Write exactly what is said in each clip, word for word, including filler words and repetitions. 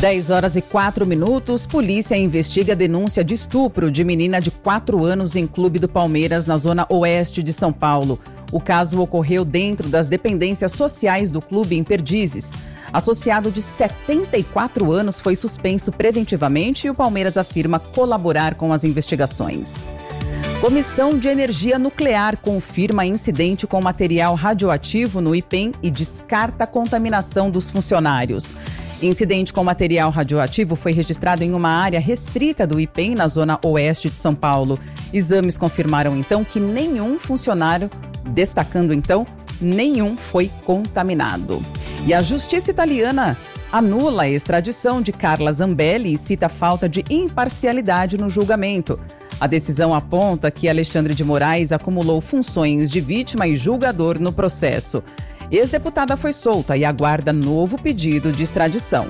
dez horas e quatro minutos, polícia investiga denúncia de estupro de menina de quatro anos em clube do Palmeiras, na zona oeste de São Paulo. O caso ocorreu dentro das dependências sociais do clube em Perdizes. Associado de setenta e quatro anos foi suspenso preventivamente e o Palmeiras afirma colaborar com as investigações. Comissão de Energia Nuclear confirma incidente com material radioativo no I P E M e descarta a contaminação dos funcionários. Incidente com material radioativo foi registrado em uma área restrita do I P E M, na zona oeste de São Paulo. Exames confirmaram, então, que nenhum funcionário, destacando, então, nenhum foi contaminado. E a justiça italiana anula a extradição de Carla Zambelli e cita falta de imparcialidade no julgamento. A decisão aponta que Alexandre de Moraes acumulou funções de vítima e julgador no processo. Ex-deputada foi solta e aguarda novo pedido de extradição.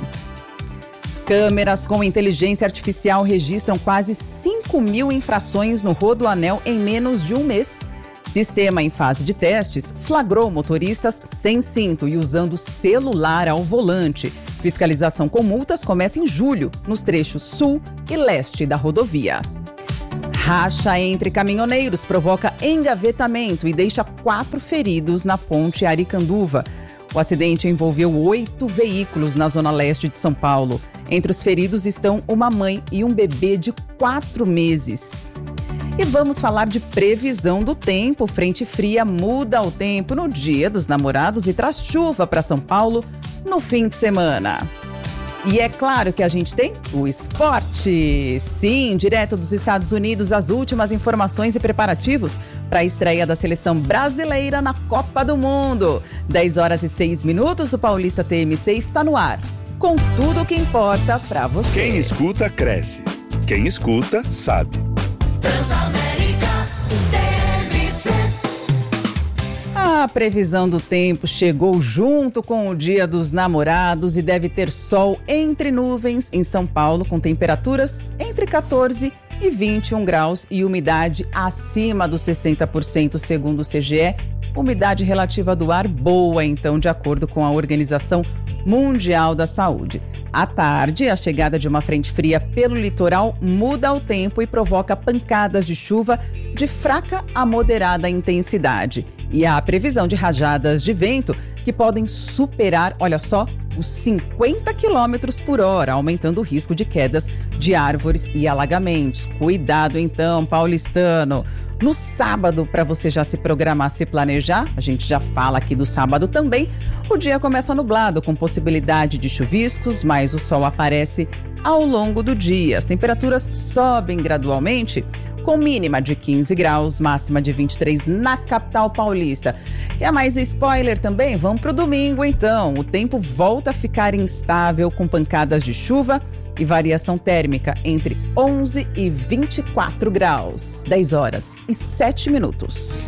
Câmeras com inteligência artificial registram quase cinco mil infrações no Rodoanel em menos de um mês. Sistema em fase de testes flagrou motoristas sem cinto e usando celular ao volante. Fiscalização com multas começa em julho, nos trechos sul e leste da rodovia. Racha entre caminhoneiros provoca engavetamento e deixa quatro feridos na ponte Aricanduva. O acidente envolveu oito veículos na zona leste de São Paulo. Entre os feridos estão uma mãe e um bebê de quatro meses. E vamos falar de previsão do tempo. Frente fria muda o tempo no Dia dos Namorados e traz chuva para São Paulo no fim de semana. E é claro que a gente tem o esporte. Sim, direto dos Estados Unidos, as últimas informações e preparativos para a estreia da seleção brasileira na Copa do Mundo. dez horas e seis minutos, o Paulista T M C está no ar, com tudo o que importa para você. Quem escuta, cresce. Quem escuta, sabe. A previsão do tempo chegou junto com o Dia dos Namorados e deve ter sol entre nuvens em São Paulo, com temperaturas entre quatorze e vinte e um graus e umidade acima dos sessenta por cento, segundo o C G E. Umidade relativa do ar boa, então, de acordo com a Organização Mundial da Saúde. À tarde, a chegada de uma frente fria pelo litoral muda o tempo e provoca pancadas de chuva de fraca a moderada intensidade. E há a previsão de rajadas de vento que podem superar, olha só, os cinquenta quilômetros por hora, aumentando o risco de quedas de árvores e alagamentos. Cuidado então, paulistano. No sábado, para você já se programar, se planejar, a gente já fala aqui do sábado também, o dia começa nublado, com possibilidade de chuviscos, mas o sol aparece ao longo do dia. As temperaturas sobem gradualmente, com mínima de quinze graus, máxima de vinte e três na capital paulista. Quer mais spoiler também? Vamos para o domingo, então. O tempo volta a ficar instável, com pancadas de chuva e variação térmica entre onze e vinte e quatro graus. dez horas e sete minutos.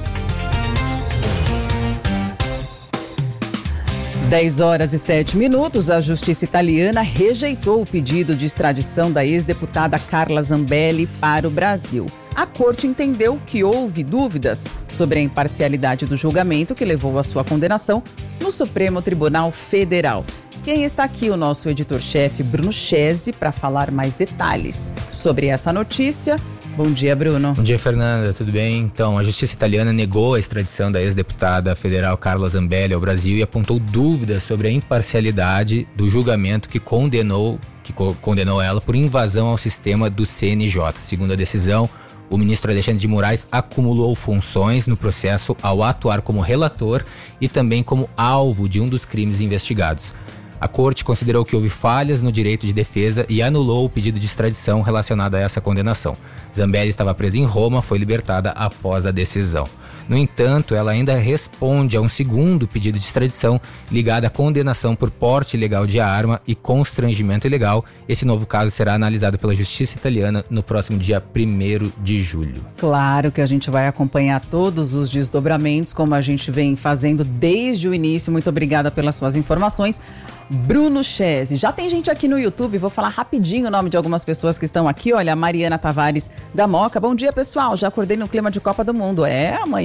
dez horas e sete minutos, a justiça italiana rejeitou o pedido de extradição da ex-deputada Carla Zambelli para o Brasil. A corte entendeu que houve dúvidas sobre a imparcialidade do julgamento que levou à sua condenação no Supremo Tribunal Federal. Quem está aqui, o nosso editor-chefe Bruno Chese, para falar mais detalhes sobre essa notícia. Bom dia, Bruno. Bom dia, Fernanda. Tudo bem? Então, a justiça italiana negou a extradição da ex-deputada federal Carla Zambelli ao Brasil e apontou dúvidas sobre a imparcialidade do julgamento que condenou, que co- condenou ela por invasão ao sistema do C N J. Segundo a decisão, o ministro Alexandre de Moraes acumulou funções no processo ao atuar como relator e também como alvo de um dos crimes investigados. A corte considerou que houve falhas no direito de defesa e anulou o pedido de extradição relacionado a essa condenação. Zambelli estava presa em Roma, foi libertada após a decisão. No entanto, ela ainda responde a um segundo pedido de extradição ligado à condenação por porte ilegal de arma e constrangimento ilegal. Esse novo caso será analisado pela justiça italiana no próximo dia primeiro de julho. Claro que a gente vai acompanhar todos os desdobramentos, como a gente vem fazendo desde o início. Muito obrigada pelas suas informações, Bruno Chese. Já tem gente aqui no YouTube, vou falar rapidinho o nome de algumas pessoas que estão aqui. Olha, a Mariana Tavares da Moca. Bom dia, pessoal. Já acordei no clima de Copa do Mundo. É, amanhã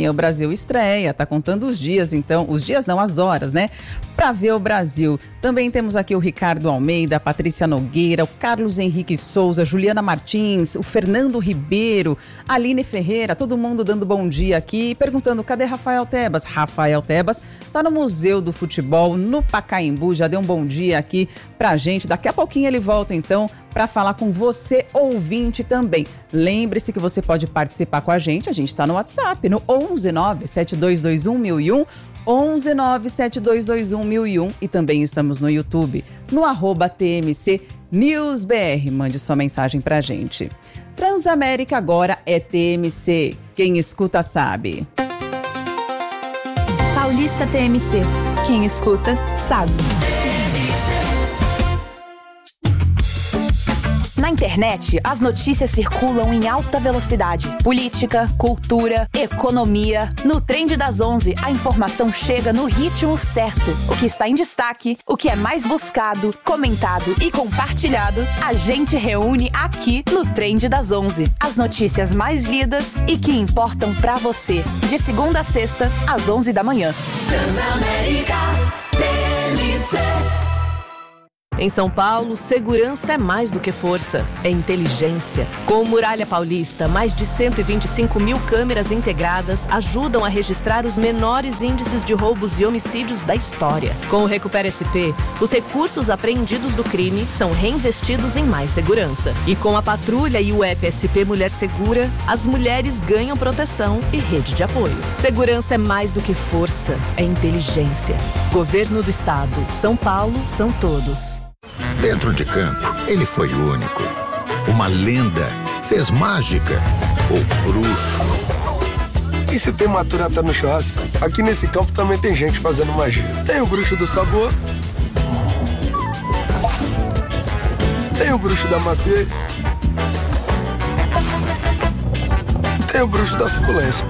amanhã o Brasil estreia, tá contando os dias, então, os dias não, as horas, né? Pra ver o Brasil. Também temos aqui o Ricardo Almeida, a Patrícia Nogueira, o Carlos Henrique Souza, Juliana Martins, o Fernando Ribeiro, a Aline Ferreira, todo mundo dando bom dia aqui, perguntando, cadê Rafael Tebas? Rafael Tebas tá no Museu do Futebol, no Pacaembu, já deu um bom dia aqui pra gente. Daqui a pouquinho ele volta, então, para falar com você, ouvinte, também. Lembre-se que você pode participar com a gente, a gente está no WhatsApp, no onze nove sete dois dois um mil e um, onze nove sete dois dois um mil e um, e também estamos no YouTube, no arroba T M C News B R. Mande sua mensagem pra gente. Transamérica agora é T M C, quem escuta sabe. Paulista T M C, quem escuta sabe. Na internet, as notícias circulam em alta velocidade. Política, cultura, economia. No Trend das onze, a informação chega no ritmo certo. O que está em destaque, o que é mais buscado, comentado e compartilhado, a gente reúne aqui no Trend das onze. As notícias mais lidas e que importam pra você. De segunda a sexta, às onze da manhã. Transamérica T M C. Em São Paulo, segurança é mais do que força, é inteligência. Com o Muralha Paulista, mais de cento e vinte e cinco mil câmeras integradas ajudam a registrar os menores índices de roubos e homicídios da história. Com o Recupera S P, os recursos apreendidos do crime são reinvestidos em mais segurança. E com a patrulha e o app S P Mulher Segura, as mulheres ganham proteção e rede de apoio. Segurança é mais do que força, é inteligência. Governo do Estado. São Paulo são todos. Dentro de campo, ele foi único. Uma lenda, fez mágica, o bruxo. E se tem maturata no churrasco, aqui nesse campo também tem gente fazendo magia. Tem o bruxo do sabor, tem o bruxo da maciez, tem o bruxo da suculência.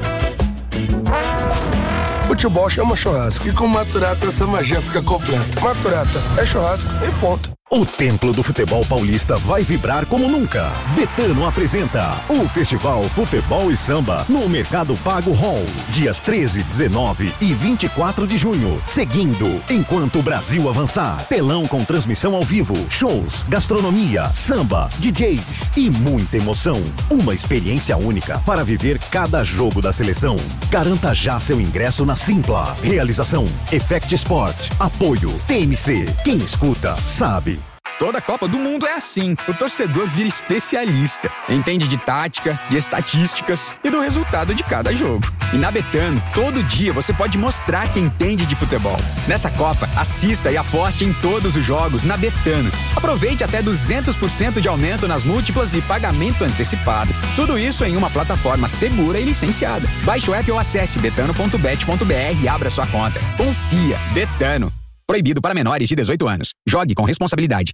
Futebol chama churrasco e com maturata essa magia fica completa. Maturata é churrasco e ponto. O Templo do Futebol Paulista vai vibrar como nunca. Betano apresenta o Festival Futebol e Samba no Mercado Pago Hall, dias treze, dezenove e vinte e quatro de junho. Seguindo, enquanto o Brasil avançar, telão com transmissão ao vivo, shows, gastronomia, samba, D Js e muita emoção. Uma experiência única para viver cada jogo da seleção. Garanta já seu ingresso na Simpla. Realização Effect Sport. Apoio T M C. Quem escuta sabe. Toda Copa do Mundo é assim. O torcedor vira especialista. Entende de tática, de estatísticas e do resultado de cada jogo. E na Betano, todo dia você pode mostrar que entende de futebol. Nessa Copa, assista e aposte em todos os jogos na Betano. Aproveite até duzentos por cento de aumento nas múltiplas e pagamento antecipado. Tudo isso em uma plataforma segura e licenciada. Baixe o app ou acesse betano ponto bet ponto b r e abra sua conta. Confia. Betano. Proibido para menores de dezoito anos. Jogue com responsabilidade.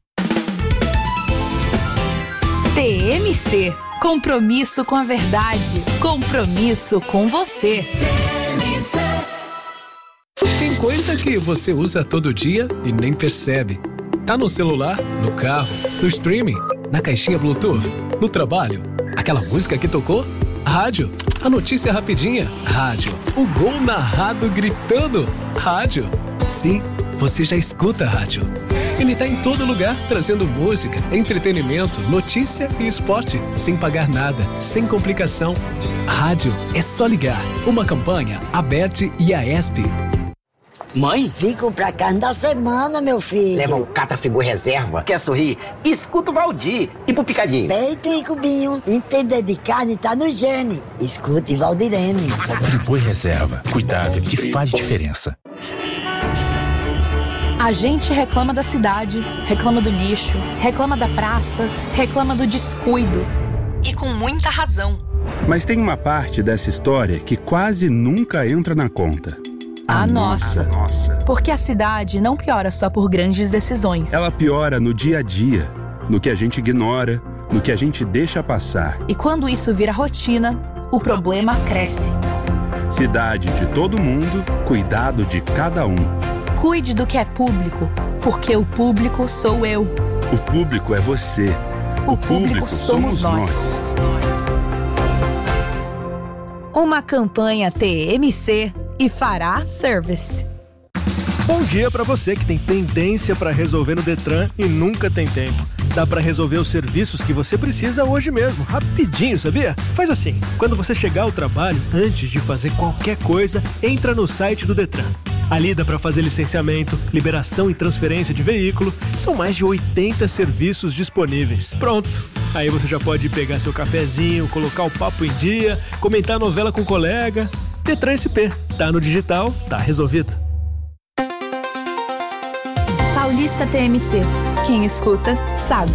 T M C. Compromisso com a verdade. Compromisso com você. Tem coisa que você usa todo dia e nem percebe. Tá no celular, no carro, no streaming, na caixinha Bluetooth, no trabalho. Aquela música que tocou? Rádio. A notícia rapidinha? Rádio. O gol narrado gritando? Rádio. Sim, você já escuta a rádio. Ele tá em todo lugar, trazendo música, entretenimento, notícia e esporte, sem pagar nada, sem complicação. A rádio é só ligar. Uma campanha, Aberte e a ESP. Mãe? Vim comprar carne da semana, meu filho. Leva um Catrafibor Reserva. Quer sorrir? Escuta o Valdir. E pro Picadinho? Peito e cubinho. Entender de carne tá no gene. Escute Valdirene. Friboi Reserva. Cuidado que faz diferença. A gente reclama da cidade, reclama do lixo, reclama da praça, reclama do descuido. E com muita razão. Mas tem uma parte dessa história que quase nunca entra na conta. A, a nossa. nossa. Porque a cidade não piora só por grandes decisões. Ela piora no dia a dia, no que a gente ignora, no que a gente deixa passar. E quando isso vira rotina, o problema cresce. Cidade de todo mundo, cuidado de cada um. Cuide do que é público, porque o público sou eu. O público é você. O, o público, público somos, somos nós. nós. Uma campanha T M C e Fará Service. Bom dia para você que tem pendência para resolver no Detran e nunca tem tempo. Dá para resolver os serviços que você precisa hoje mesmo, rapidinho, sabia? Faz assim, quando você chegar ao trabalho, antes de fazer qualquer coisa, entra no site do Detran. Ali dá para fazer licenciamento, liberação e transferência de veículo. São mais de oitenta serviços disponíveis. Pronto! Aí você já pode pegar seu cafezinho, colocar o papo em dia, comentar a novela com o colega. Detran S P. Tá no digital, tá resolvido. Paulista T M C. Quem escuta, sabe.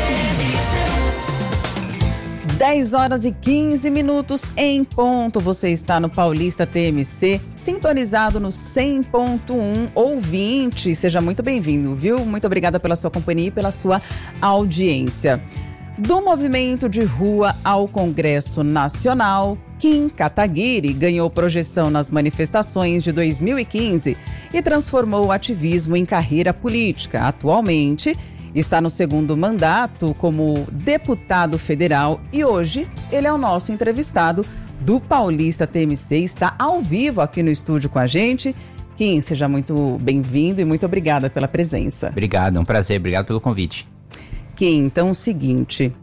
dez horas e quinze minutos em ponto. Você está no Paulista T M C, sintonizado no cem ponto um. Ouvinte, seja muito bem-vindo, viu? Muito obrigada pela sua companhia e pela sua audiência. Do movimento de rua ao Congresso Nacional, Kim Kataguiri ganhou projeção nas manifestações de dois mil e quinze e transformou o ativismo em carreira política. Atualmente, está no segundo mandato como deputado federal e hoje ele é o nosso entrevistado do Paulista T M C. Está ao vivo aqui no estúdio com a gente. Kim, seja muito bem-vindo e muito obrigada pela presença. Obrigado, é um prazer. Obrigado pelo convite. Kim, então é o seguinte,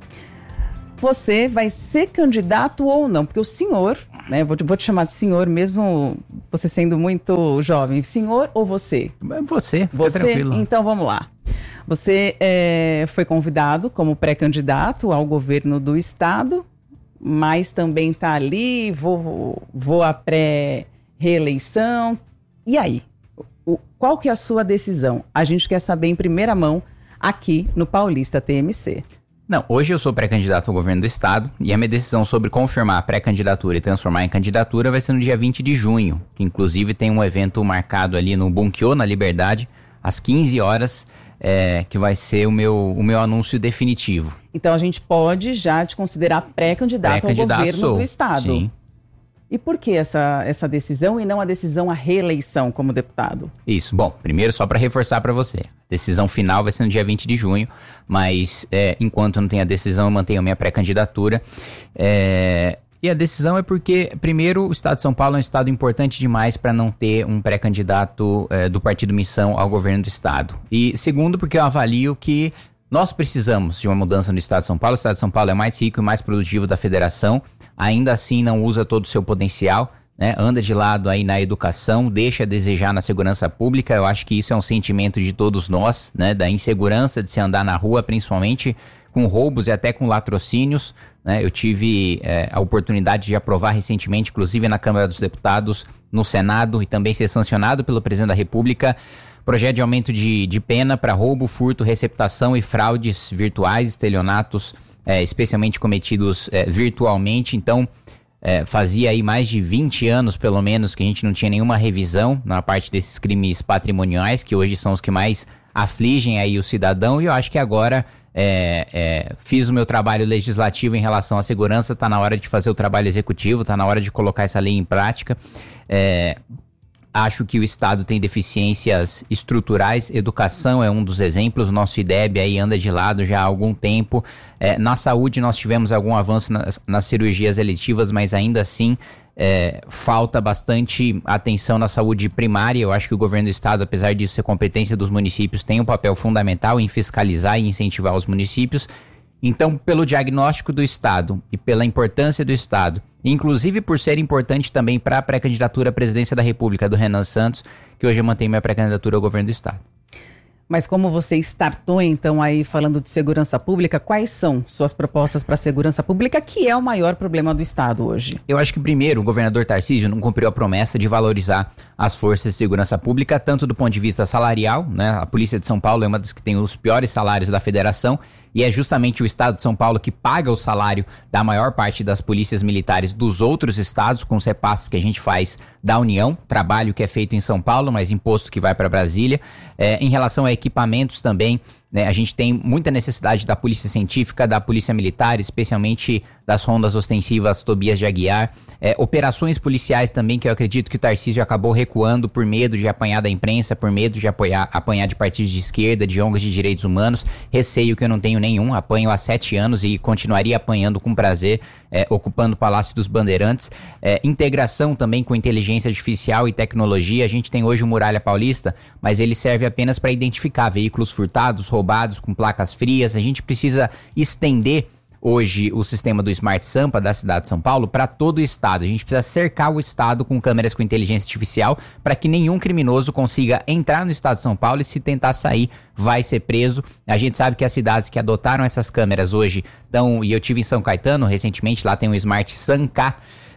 você vai ser candidato ou não? Porque o senhor, né, vou te, vou te chamar de senhor mesmo você sendo muito jovem. Senhor ou você? Você, você? Tranquilo. Então vamos lá. Você é, foi convidado como pré-candidato ao governo do estado, mas também está ali, vou, vou à pré-reeleição. E aí? O, qual que é a sua decisão? A gente quer saber em primeira mão aqui no Paulista T M C. Não, hoje eu sou pré-candidato ao governo do estado e a minha decisão sobre confirmar a pré-candidatura e transformar em candidatura vai ser no dia vinte de junho, que inclusive tem um evento marcado ali no Bunkiô, na Liberdade, às quinze horas, é, que vai ser o meu, o meu anúncio definitivo. Então a gente pode já te considerar pré-candidato, pré-candidato ao governo sou, do estado. Sim. E por que essa, essa decisão e não a decisão à reeleição como deputado? Isso, bom, primeiro só para reforçar para você, a decisão final vai ser no dia vinte de junho, mas é, enquanto eu não tenho a decisão eu mantenho a minha pré-candidatura. É, e a decisão é porque, primeiro, o estado de São Paulo é um estado importante demais para não ter um pré-candidato é, do Partido Missão ao governo do estado. E segundo, porque eu avalio que nós precisamos de uma mudança no estado de São Paulo. O estado de São Paulo é mais rico e mais produtivo da federação, ainda assim não usa todo o seu potencial, né? Anda de lado aí na educação, deixa a desejar na segurança pública. Eu acho que isso é um sentimento de todos nós, né? Da insegurança de se andar na rua, principalmente com roubos e até com latrocínios, né? Eu tive é, a oportunidade de aprovar recentemente, inclusive na Câmara dos Deputados, no Senado, e também ser sancionado pelo Presidente da República, projeto de aumento de, de pena para roubo, furto, receptação e fraudes virtuais, estelionatos, é, especialmente cometidos é, virtualmente. Então, é, fazia aí mais de vinte anos, pelo menos, que a gente não tinha nenhuma revisão na parte desses crimes patrimoniais, que hoje são os que mais afligem aí o cidadão, e eu acho que agora é, é, fiz o meu trabalho legislativo em relação à segurança, está na hora de fazer o trabalho executivo, está na hora de colocar essa lei em prática. É, Acho que o estado tem deficiências estruturais, educação é um dos exemplos, o nosso I D E B aí anda de lado já há algum tempo. É, na saúde nós tivemos algum avanço nas, nas cirurgias eletivas, mas ainda assim é, falta bastante atenção na saúde primária. Eu acho que o governo do estado, apesar disso ser competência dos municípios, tem um papel fundamental em fiscalizar e incentivar os municípios. Então, pelo diagnóstico do estado e pela importância do estado, inclusive por ser importante também para a pré-candidatura à presidência da República do Renan Santos, que hoje eu mantenho minha pré-candidatura ao governo do estado. Mas como você startou, então, aí falando de segurança pública, quais são suas propostas para a segurança pública, que é o maior problema do estado hoje? Eu acho que, primeiro, o governador Tarcísio não cumpriu a promessa de valorizar as forças de segurança pública, tanto do ponto de vista salarial, né? A Polícia de São Paulo é uma das que tem os piores salários da federação, e é justamente o estado de São Paulo que paga o salário da maior parte das polícias militares dos outros estados, com os repasses que a gente faz da União, trabalho que é feito em São Paulo, mas imposto que vai para Brasília. É, em relação a equipamentos também, né? A gente tem muita necessidade da polícia científica, da polícia militar, especialmente das rondas ostensivas Tobias de Aguiar. É, operações policiais também, que eu acredito que o Tarcísio acabou recuando por medo de apanhar da imprensa, por medo de apoiar, apanhar de partidos de esquerda, de O N Gs de direitos humanos. Receio que eu não tenho nenhum, apanho há sete anos e continuaria apanhando com prazer, é, ocupando o Palácio dos Bandeirantes. É, integração também com inteligência artificial e tecnologia. A gente tem hoje o Muralha Paulista, mas ele serve apenas para identificar veículos furtados, roubados com placas frias. A gente precisa estender hoje o sistema do Smart Sampa da cidade de São Paulo para todo o estado. A gente precisa cercar o estado com câmeras com inteligência artificial para que nenhum criminoso consiga entrar no estado de São Paulo e, se tentar sair, vai ser preso. A gente sabe que as cidades que adotaram essas câmeras hoje estão, e eu tive em São Caetano recentemente, lá tem o Smart Sanca.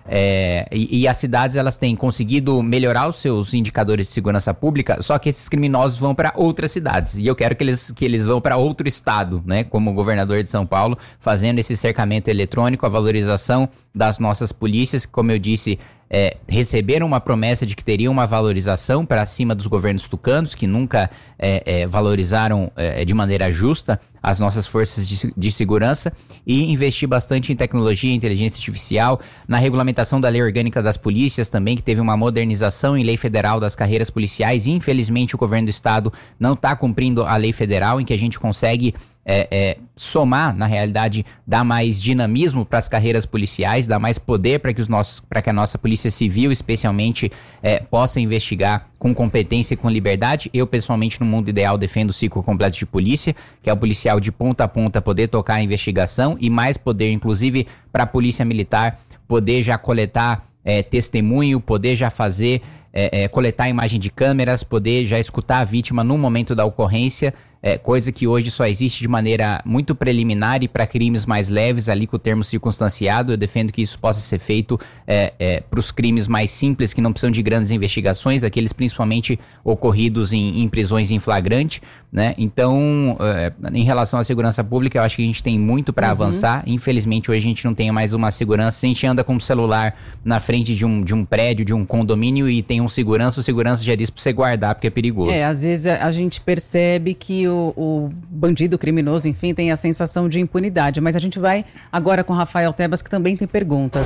É, e, e as cidades, elas têm conseguido melhorar os seus indicadores de segurança pública, só que esses criminosos vão para outras cidades, e eu quero que eles, que eles vão para outro estado, né, como o governador de São Paulo, fazendo esse cercamento eletrônico, a valorização das nossas polícias, que, como eu disse, é, receberam uma promessa de que teriam uma valorização para cima dos governos tucanos, que nunca é, é, valorizaram é, de maneira justa as nossas forças de, de segurança, e investir bastante em tecnologia, inteligência artificial, na regulamentação da lei orgânica das polícias também, que teve uma modernização em lei federal das carreiras policiais, e infelizmente o governo do estado não está cumprindo a lei federal, em que a gente consegue É, é, somar, na realidade, dar mais dinamismo para as carreiras policiais, dar mais poder para que os nossos, para que a nossa polícia civil, especialmente, é, possa investigar com competência e com liberdade. Eu, pessoalmente, no mundo ideal, defendo o ciclo completo de polícia, que é o policial de ponta a ponta poder tocar a investigação, e mais poder, inclusive, para a polícia militar poder já coletar é, testemunho, poder já fazer, é, é, coletar imagem de câmeras, poder já escutar a vítima no momento da ocorrência. É, coisa que hoje só existe de maneira muito preliminar e para crimes mais leves, ali com o termo circunstanciado. Eu defendo que isso possa ser feito é, é, para os crimes mais simples, que não precisam de grandes investigações, daqueles principalmente ocorridos em, em prisões em flagrante, né? Então, é, em relação à segurança pública, eu acho que a gente tem muito para uhum. avançar. Infelizmente, hoje a gente não tem mais uma segurança. Se a gente anda com um celular na frente de um, de um prédio, de um condomínio, e tem um segurança, o segurança já diz para você guardar, porque é perigoso. É, às vezes a, a gente percebe que O, o bandido, o criminoso, enfim, tem a sensação de impunidade. Mas a gente vai agora com Rafael Tebas, que também tem perguntas.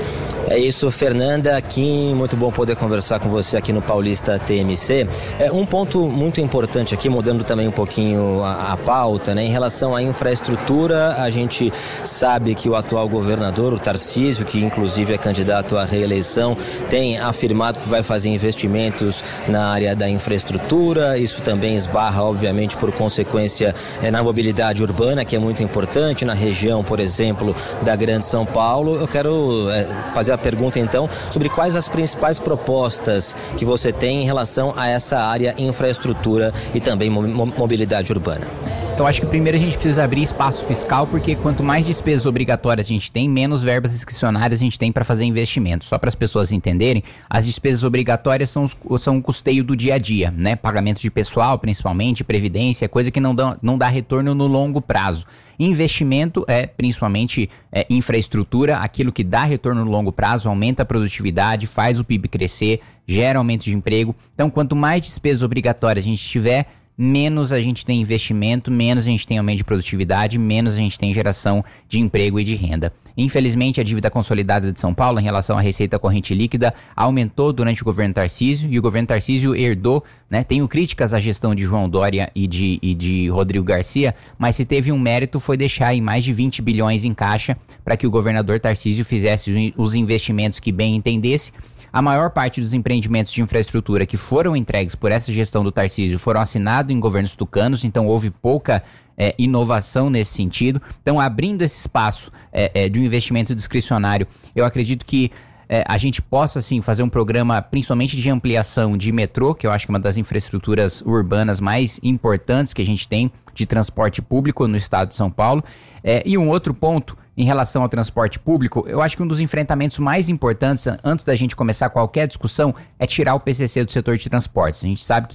É isso, Fernanda, Kim, muito bom poder conversar com você aqui no Paulista T M C. É um ponto muito importante aqui, mudando também um pouquinho a, a pauta, né? Em relação à infraestrutura, a gente sabe que o atual governador, o Tarcísio, que inclusive é candidato à reeleição, tem afirmado que vai fazer investimentos na área da infraestrutura. Isso também esbarra, obviamente, por consequência, é, na mobilidade urbana, que é muito importante, na região, por exemplo, da Grande São Paulo. Eu quero é, fazer a pergunta, então, sobre quais as principais propostas que você tem em relação a essa área infraestrutura e também mobilidade urbana. Eu acho que primeiro a gente precisa abrir espaço fiscal, porque quanto mais despesas obrigatórias a gente tem, menos verbas discricionárias a gente tem para fazer investimentos. Só para as pessoas entenderem, as despesas obrigatórias são, os, são um custeio do dia a dia, né? Pagamento de pessoal, principalmente, previdência, coisa que não dá, não dá retorno no longo prazo. Investimento é principalmente é, infraestrutura, aquilo que dá retorno no longo prazo, aumenta a produtividade, faz o P I B crescer, gera aumento de emprego. Então, quanto mais despesas obrigatórias a gente tiver, menos a gente tem investimento, menos a gente tem aumento de produtividade, menos a gente tem geração de emprego e de renda. Infelizmente, a dívida consolidada de São Paulo em relação à receita corrente líquida aumentou durante o governo Tarcísio, e o governo Tarcísio herdou, né? Tenho críticas à gestão de João Dória e de, e de Rodrigo Garcia, mas se teve um mérito foi deixar em mais de vinte bilhões em caixa para que o governador Tarcísio fizesse os investimentos que bem entendesse. A maior parte dos empreendimentos de infraestrutura que foram entregues por essa gestão do Tarcísio foram assinados em governos tucanos, então houve pouca é, inovação nesse sentido. Então, abrindo esse espaço é, é, de um investimento discricionário, eu acredito que é, a gente possa, sim, fazer um programa principalmente de ampliação de metrô, que eu acho que é uma das infraestruturas urbanas mais importantes que a gente tem de transporte público no estado de São Paulo. É, e um outro ponto em relação ao transporte público, eu acho que um dos enfrentamentos mais importantes, antes da gente começar qualquer discussão, é tirar o P C C do setor de transportes. A gente sabe que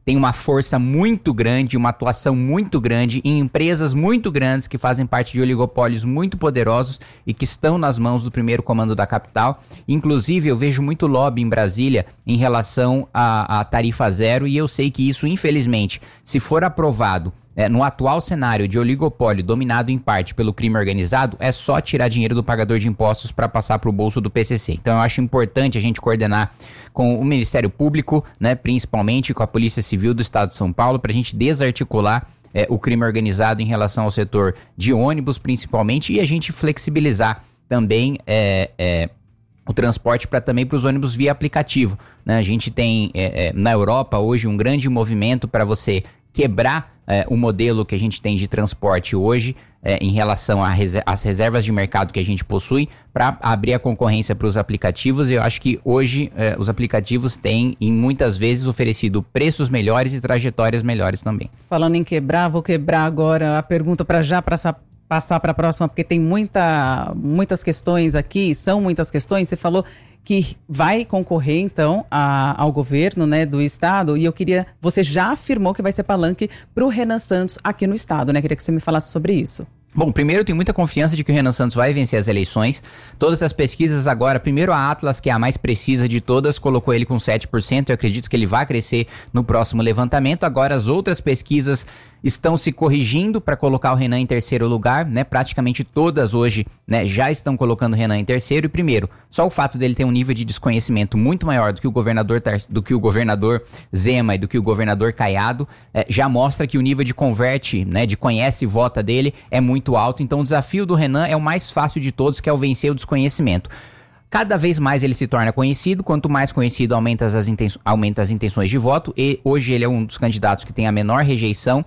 tem uma força muito grande, uma atuação muito grande em empresas muito grandes que fazem parte de oligopólios muito poderosos e que estão nas mãos do primeiro comando da capital. Inclusive, eu vejo muito lobby em Brasília em relação à, à tarifa zero, e eu sei que isso, infelizmente, se for aprovado É, no atual cenário de oligopólio dominado em parte pelo crime organizado, é só tirar dinheiro do pagador de impostos para passar para o bolso do P C C. Então eu acho importante a gente coordenar com o Ministério Público, né, principalmente com a Polícia Civil do Estado de São Paulo, para a gente desarticular é, o crime organizado em relação ao setor de ônibus, principalmente, e a gente flexibilizar também é, é, o transporte para também para os ônibus via aplicativo, né? A gente tem é, é, na Europa hoje um grande movimento para você quebrar é, o modelo que a gente tem de transporte hoje é, em relação às reservas de mercado que a gente possui, para abrir a concorrência para os aplicativos. Eu acho que hoje é, os aplicativos têm, e muitas vezes, oferecido preços melhores e trajetórias melhores também. Falando em quebrar, vou quebrar agora a pergunta para já passar passar para a próxima, porque tem muita, muitas questões aqui, são muitas questões. Você falou que vai concorrer, então, a, ao governo, né, do estado, e eu queria, você já afirmou que vai ser palanque para o Renan Santos aqui no estado, né? Queria que você me falasse sobre isso. Bom, primeiro eu tenho muita confiança de que o Renan Santos vai vencer as eleições. Todas as pesquisas agora, primeiro a Atlas, que é a mais precisa de todas, colocou ele com sete por cento. Eu acredito que ele vai crescer no próximo levantamento. Agora as outras pesquisas estão se corrigindo para colocar o Renan em terceiro lugar, né? Praticamente todas hoje, né, já estão colocando o Renan em terceiro. E primeiro, só o fato dele ter um nível de desconhecimento muito maior do que o governador, do que o governador Zema e do que o governador Caiado, é, já mostra que o nível de converte, né, de conhece e vota dele é muito alto. Então o desafio do Renan é o mais fácil de todos, que é o vencer o desconhecimento. Cada vez mais ele se torna conhecido, quanto mais conhecido aumenta as, intenções, aumenta as intenções de voto, e hoje ele é um dos candidatos que tem a menor rejeição,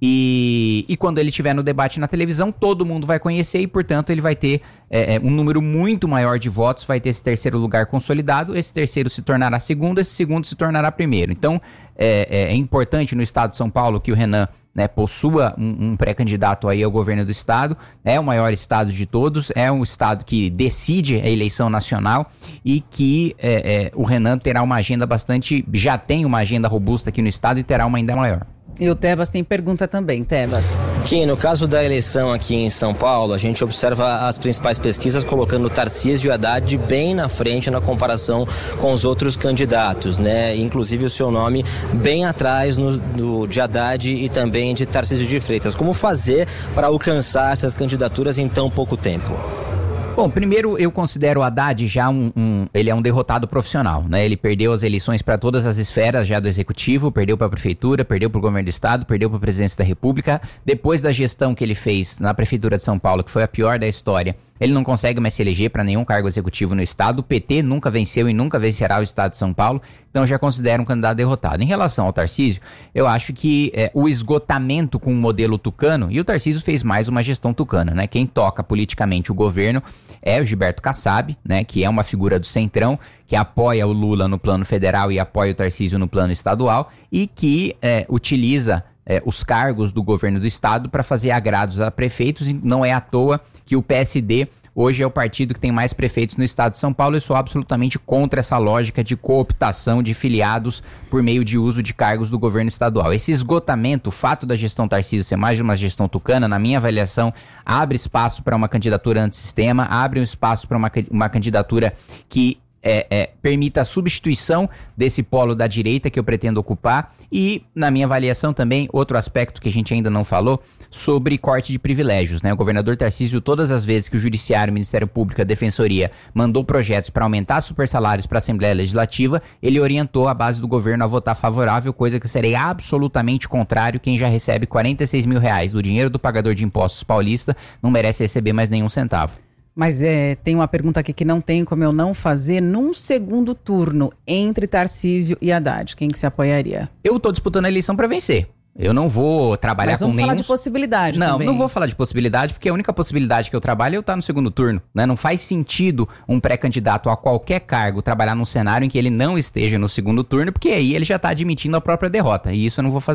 e, e quando ele estiver no debate na televisão, todo mundo vai conhecer, e portanto ele vai ter é, um número muito maior de votos, vai ter esse terceiro lugar consolidado, esse terceiro se tornará segundo, esse segundo se tornará primeiro. Então é, é importante no estado de São Paulo que o Renan, né, possua um, um pré-candidato aí ao governo do estado. É o maior estado de todos, é um estado que decide a eleição nacional, e que é, é, o Renan terá uma agenda bastante, já tem uma agenda robusta aqui no estado e terá uma ainda maior. E o Tebas tem pergunta também, Tebas. Kim, no caso da eleição aqui em São Paulo, a gente observa as principais pesquisas colocando o Tarcísio e o Haddad bem na frente na comparação com os outros candidatos, né? Inclusive o seu nome bem atrás no, no, de Haddad e também de Tarcísio de Freitas. Como fazer para alcançar essas candidaturas em tão pouco tempo? Bom, primeiro eu considero o Haddad já um, um... ele é um derrotado profissional, né? Ele perdeu as eleições para todas as esferas já do executivo, perdeu para a prefeitura, perdeu para o governo do estado, perdeu para a presidência da república. Depois da gestão que ele fez na prefeitura de São Paulo, que foi a pior da história, ele não consegue mais se eleger para nenhum cargo executivo no estado. O P T nunca venceu e nunca vencerá o estado de São Paulo, então eu já considero um candidato derrotado. Em relação ao Tarcísio, eu acho que é, o esgotamento com o modelo tucano, e o Tarcísio fez mais uma gestão tucana, né? Quem toca politicamente o governo é o Gilberto Kassab, né, que é uma figura do Centrão, que apoia o Lula no plano federal e apoia o Tarcísio no plano estadual, e que é, utiliza é, os cargos do governo do estado para fazer agrados a prefeitos. E não é à toa que o P S D hoje é o partido que tem mais prefeitos no estado de São Paulo. Eu sou absolutamente contra essa lógica de cooptação de filiados por meio de uso de cargos do governo estadual. Esse esgotamento, o fato da gestão Tarcísio ser mais de uma gestão tucana, na minha avaliação, abre espaço para uma candidatura antissistema, abre um espaço para uma, uma candidatura que é, é, permita a substituição desse polo da direita que eu pretendo ocupar. E, na minha avaliação também, outro aspecto que a gente ainda não falou, sobre corte de privilégios, né? O governador Tarcísio, todas as vezes que o Judiciário, o Ministério Público, a Defensoria mandou projetos para aumentar super salários para a Assembleia Legislativa, ele orientou a base do governo a votar favorável, coisa que seria absolutamente contrário. Quem já recebe quarenta e seis mil reais do dinheiro do pagador de impostos paulista não merece receber mais nenhum centavo. Mas é, tem uma pergunta aqui que não tem como eu não fazer. Num segundo turno, entre Tarcísio e Haddad, quem que se apoiaria? Eu tô disputando a eleição para vencer. Eu não vou trabalhar com nenhum... Mas vamos falar de possibilidade não, também. Não, não vou falar de possibilidade, porque a única possibilidade que eu trabalho é eu estar no segundo turno, né? Não faz sentido um pré-candidato a qualquer cargo trabalhar num cenário em que ele não esteja no segundo turno, porque aí ele já está admitindo a própria derrota, e isso eu não vou fazer.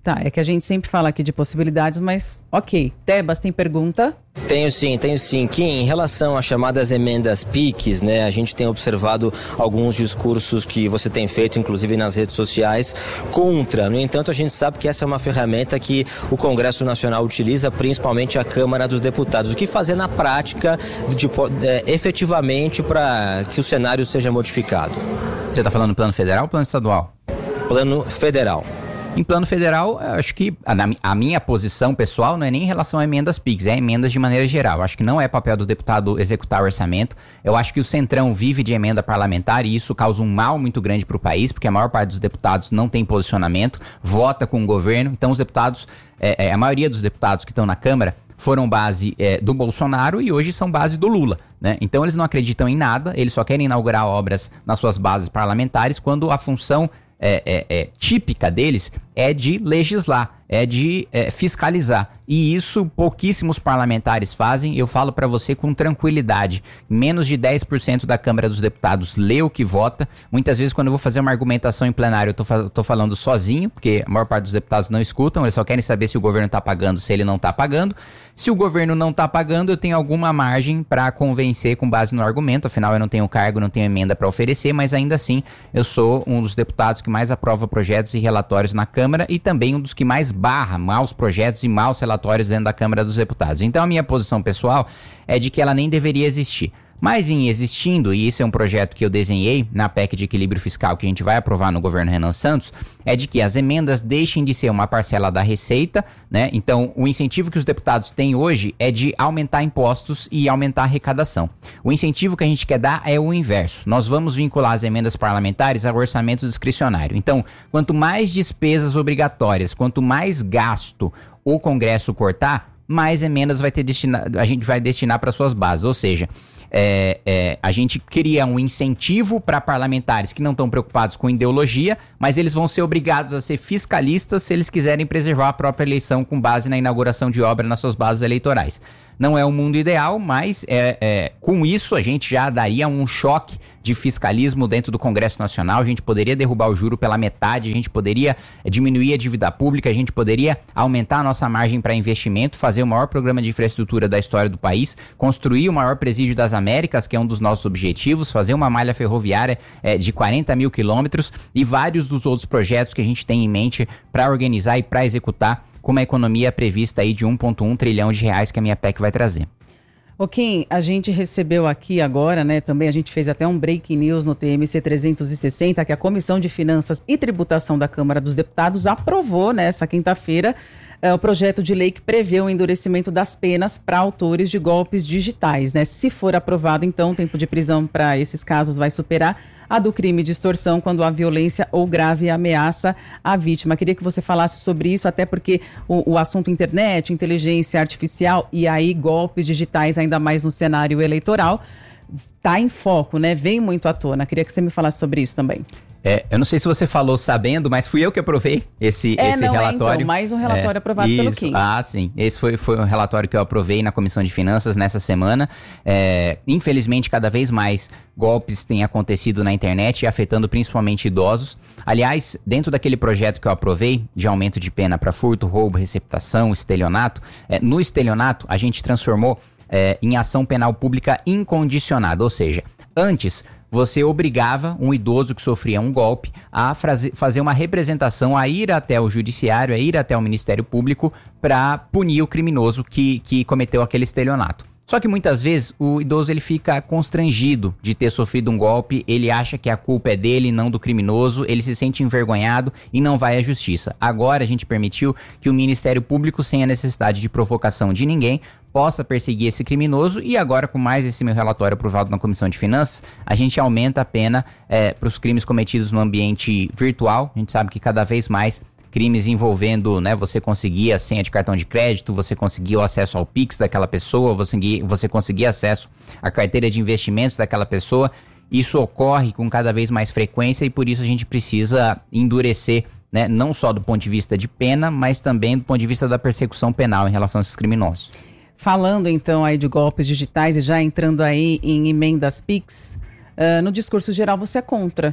Tá, é que a gente sempre fala aqui de possibilidades, mas ok. Tebas, tem pergunta? Tenho sim, tenho sim. Que em relação às chamadas emendas P I Cs, né, a gente tem observado alguns discursos que você tem feito, inclusive nas redes sociais, contra. No entanto, a gente sabe que essa é uma ferramenta que o Congresso Nacional utiliza, principalmente a Câmara dos Deputados. O que fazer na prática, de, é, efetivamente, para que o cenário seja modificado? Você está falando plano federal ou plano estadual? Plano federal. Em plano federal, acho que a, a minha posição pessoal não é nem em relação a emendas P I Cs, é emendas de maneira geral. Acho que não é papel do deputado executar o orçamento. Eu acho que o Centrão vive de emenda parlamentar e isso causa um mal muito grande para o país, porque a maior parte dos deputados não tem posicionamento, vota com o governo. Então os deputados, é, é, a maioria dos deputados que estão na Câmara foram base é, do Bolsonaro e hoje são base do Lula, né? Então eles não acreditam em nada, eles só querem inaugurar obras nas suas bases parlamentares quando a função É, é, é, típica deles é de legislar, é de é, fiscalizar. E isso pouquíssimos parlamentares fazem. Eu falo para você com tranquilidade. Menos de dez por cento da Câmara dos Deputados lê o que vota. Muitas vezes quando eu vou fazer uma argumentação em plenário eu tô, tô falando sozinho, porque a maior parte dos deputados não escutam, eles só querem saber se o governo tá pagando, se ele não tá pagando. Se o governo não tá pagando, eu tenho alguma margem para convencer com base no argumento. Afinal, eu não tenho cargo, não tenho emenda para oferecer, mas ainda assim eu sou um dos deputados que mais aprova projetos e relatórios na Câmara e também um dos que mais barra maus projetos e maus relatórios dentro da Câmara dos Deputados. Então a minha posição pessoal é de que ela nem deveria existir. Mas em existindo, e isso é um projeto que eu desenhei na P E C de equilíbrio fiscal que a gente vai aprovar no governo Renan Santos, é de que as emendas deixem de ser uma parcela da receita, né? Então o incentivo que os deputados têm hoje é de aumentar impostos e aumentar a arrecadação. O incentivo que a gente quer dar é o inverso. Nós vamos vincular as emendas parlamentares ao orçamento discricionário. Então, quanto mais despesas obrigatórias, quanto mais gasto o Congresso cortar, mais emendas vai ter destina- a gente vai destinar para suas bases. Ou seja, É, é, a gente cria um incentivo para parlamentares que não estão preocupados com ideologia, mas eles vão ser obrigados a ser fiscalistas se eles quiserem preservar a própria eleição com base na inauguração de obra nas suas bases eleitorais. Não é o mundo ideal, mas é, é, com isso a gente já daria um choque de fiscalismo dentro do Congresso Nacional. A gente poderia derrubar o juro pela metade, a gente poderia diminuir a dívida pública, a gente poderia aumentar a nossa margem para investimento, fazer o maior programa de infraestrutura da história do país, construir o maior presídio das Américas, que é um dos nossos objetivos, fazer uma malha ferroviária é, de quarenta mil quilômetros e vários dos outros projetos que a gente tem em mente para organizar e para executar com uma economia prevista aí de um vírgula um trilhão de reais que a minha P E C vai trazer. Ô Kim, a gente recebeu aqui agora, né, também a gente fez até um breaking news no T M C trezentos e sessenta, que a Comissão de Finanças e Tributação da Câmara dos Deputados aprovou nessa quinta-feira é, o projeto de lei que prevê o endurecimento das penas para autores de golpes digitais, né? Se for aprovado, então, o tempo de prisão para esses casos vai superar a do crime de extorsão quando há violência ou grave ameaça à vítima. Queria que você falasse sobre isso, até porque o, o assunto internet, inteligência artificial e aí golpes digitais, ainda mais no cenário eleitoral, está em foco, né? Vem muito à tona. Queria que você me falasse sobre isso também. É, eu não sei se você falou sabendo, mas fui eu que aprovei esse, é, esse não, relatório. É, então, mais um relatório é, aprovado isso. pelo Kim. Ah, sim. Esse foi, foi um relatório que eu aprovei na Comissão de Finanças nessa semana. É, infelizmente, cada vez mais golpes têm acontecido na internet e afetando principalmente idosos. Aliás, dentro daquele projeto que eu aprovei, de aumento de pena para furto, roubo, receptação, estelionato, é, no estelionato a gente transformou é, em ação penal pública incondicionada, ou seja, antes você obrigava um idoso que sofria um golpe a fazer uma representação, a ir até o judiciário, a ir até o Ministério Público para punir o criminoso que, que cometeu aquele estelionato. Só que muitas vezes o idoso ele fica constrangido de ter sofrido um golpe, ele acha que a culpa é dele, não do criminoso, ele se sente envergonhado e não vai à justiça. Agora a gente permitiu que o Ministério Público, sem a necessidade de provocação de ninguém, possa perseguir esse criminoso e agora, com mais esse meu relatório aprovado na Comissão de Finanças, a gente aumenta a pena é, para os crimes cometidos no ambiente virtual. A gente sabe que cada vez mais crimes envolvendo, né, você conseguir a senha de cartão de crédito, você conseguir o acesso ao Pix daquela pessoa, você, você conseguir acesso à carteira de investimentos daquela pessoa, isso ocorre com cada vez mais frequência e por isso a gente precisa endurecer, né, não só do ponto de vista de pena, mas também do ponto de vista da persecução penal em relação a esses criminosos. Falando então aí de golpes digitais e já entrando aí em emendas Pix, uh, no discurso geral você é contra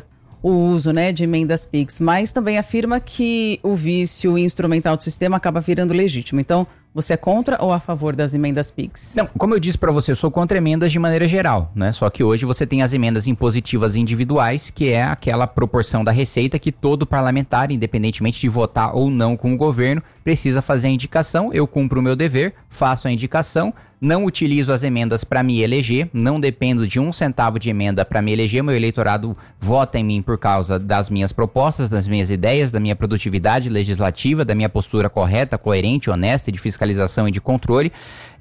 o uso, né, de emendas Pix, mas também afirma que o vício instrumental do sistema acaba virando legítimo. Então, você é contra ou a favor das emendas Pix? Não, como eu disse para você, eu sou contra emendas de maneira geral, né? Só que hoje você tem as emendas impositivas individuais, que é aquela proporção da receita que todo parlamentar, independentemente de votar ou não com o governo, precisa fazer a indicação. Eu cumpro o meu dever, faço a indicação, não utilizo as emendas para me eleger, não dependo de um centavo de emenda para me eleger. Meu eleitorado vota em mim por causa das minhas propostas, das minhas ideias, da minha produtividade legislativa, da minha postura correta, coerente, honesta, de fiscalização e de controle.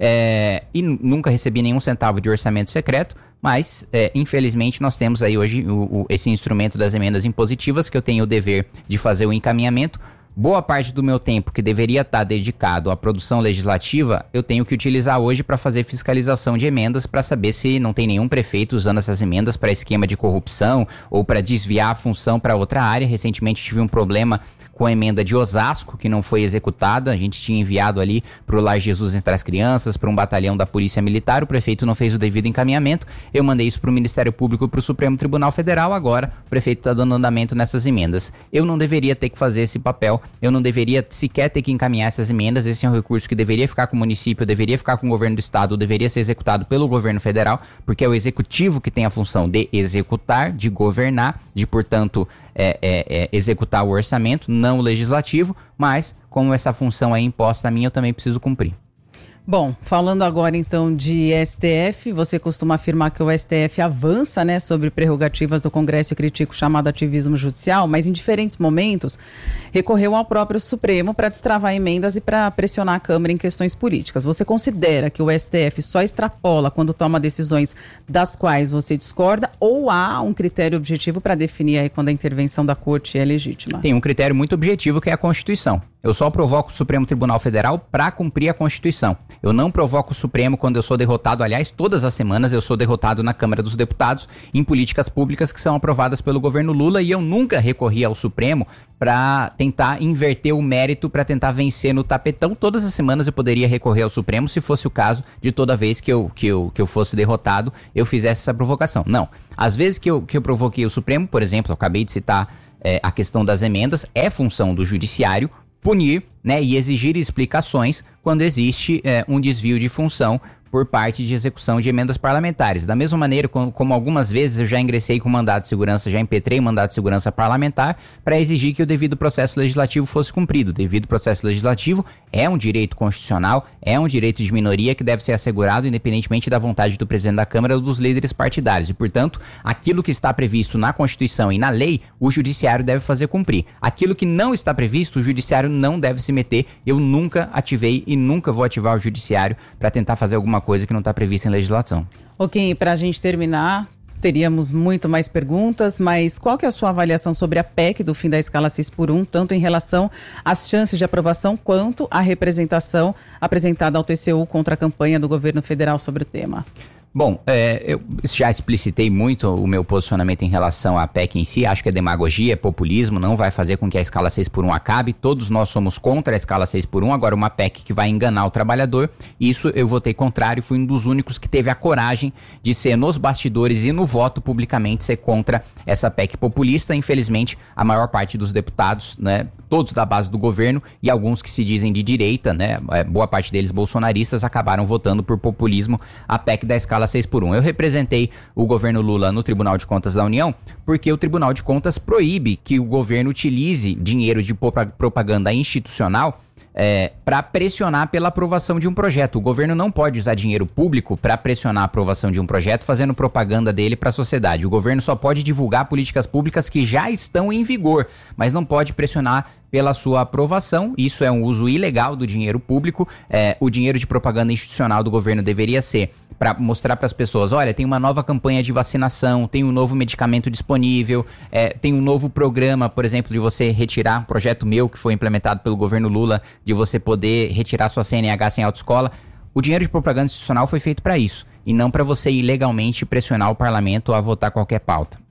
É, e nunca recebi nenhum centavo de orçamento secreto. Mas, é, infelizmente, nós temos aí hoje o, o, esse instrumento das emendas impositivas, que eu tenho o dever de fazer o encaminhamento. Boa parte do meu tempo que deveria estar dedicado à produção legislativa, eu tenho que utilizar hoje para fazer fiscalização de emendas, para saber se não tem nenhum prefeito usando essas emendas para esquema de corrupção ou para desviar a função para outra área. Recentemente tive um problema com a emenda de Osasco, que não foi executada. A gente tinha enviado ali para o Lar Jesus Entre as Crianças, para um batalhão da Polícia Militar. O prefeito não fez o devido encaminhamento. Eu mandei isso para o Ministério Público e para o Supremo Tribunal Federal. Agora o prefeito está dando andamento nessas emendas. Eu não deveria ter que fazer esse papel. Eu não deveria sequer ter que encaminhar essas emendas. Esse é um recurso que deveria ficar com o município, deveria ficar com o governo do estado, deveria ser executado pelo governo federal, porque é o executivo que tem a função de executar, de governar, de, portanto, é, é, é, executar o orçamento, não o legislativo, mas como essa função é imposta a mim, eu também preciso cumprir. Bom, falando agora então de S T F, você costuma afirmar que o S T F avança, né, sobre prerrogativas do Congresso e critica o chamado ativismo judicial, mas em diferentes momentos recorreu ao próprio Supremo para destravar emendas e para pressionar a Câmara em questões políticas. Você considera que o S T F só extrapola quando toma decisões das quais você discorda, ou há um critério objetivo para definir aí quando a intervenção da Corte é legítima? Tem um critério muito objetivo, que é a Constituição. Eu só provoco o Supremo Tribunal Federal para cumprir a Constituição. Eu não provoco o Supremo quando eu sou derrotado. Aliás, todas as semanas eu sou derrotado na Câmara dos Deputados em políticas públicas que são aprovadas pelo governo Lula, e eu nunca recorri ao Supremo para tentar inverter o mérito, para tentar vencer no tapetão. Todas as semanas eu poderia recorrer ao Supremo se fosse o caso de toda vez que eu, que eu, que eu fosse derrotado, eu fizesse essa provocação. Não. Às vezes que eu, que eu provoquei o Supremo, por exemplo, eu acabei de citar é, a questão das emendas, é função do Judiciário punir, né, e exigir explicações quando existe é, um desvio de função por parte de execução de emendas parlamentares. Da mesma maneira, como, como algumas vezes eu já ingressei com mandado de segurança, já impetrei mandado de segurança parlamentar para exigir que o devido processo legislativo fosse cumprido. O devido processo legislativo é um direito constitucional, é um direito de minoria que deve ser assegurado independentemente da vontade do presidente da Câmara ou dos líderes partidários. E, portanto, aquilo que está previsto na Constituição e na lei, o Judiciário deve fazer cumprir. Aquilo que não está previsto, o Judiciário não deve se meter. Eu nunca ativei e nunca vou ativar o Judiciário para tentar fazer alguma coisa que não está prevista em legislação. Ok, para a gente terminar, teríamos muito mais perguntas, mas qual que é a sua avaliação sobre a P E C do fim da escala seis por um, tanto em relação às chances de aprovação quanto à representação apresentada ao T C U contra a campanha do governo federal sobre o tema? Bom, é, eu já explicitei muito o meu posicionamento em relação à P E C em si. Acho que é demagogia, é populismo, não vai fazer com que a escala seis por um acabe. Todos nós somos contra a escala seis por um. Agora, uma P E C que vai enganar o trabalhador, isso eu votei contrário. Fui um dos únicos que teve a coragem de ser nos bastidores e no voto publicamente ser contra essa P E C populista. Infelizmente, a maior parte dos deputados, né, todos da base do governo e alguns que se dizem de direita, né, boa parte deles bolsonaristas, acabaram votando por populismo a P E C da escala seis por um. Eu representei o governo Lula no Tribunal de Contas da União porque o Tribunal de Contas proíbe que o governo utilize dinheiro de propaganda institucional É, para pressionar pela aprovação de um projeto. O governo não pode usar dinheiro público para pressionar a aprovação de um projeto fazendo propaganda dele para a sociedade. O governo só pode divulgar políticas públicas que já estão em vigor, mas não pode pressionar pela sua aprovação. Isso é um uso ilegal do dinheiro público. É, o dinheiro de propaganda institucional do governo deveria ser para mostrar para as pessoas, olha, tem uma nova campanha de vacinação, tem um novo medicamento disponível, é, tem um novo programa, por exemplo, de você retirar um projeto meu que foi implementado pelo governo Lula, de você poder retirar sua C N H sem autoescola. O dinheiro de propaganda institucional foi feito para isso, e não para você ilegalmente pressionar o parlamento a votar qualquer pauta.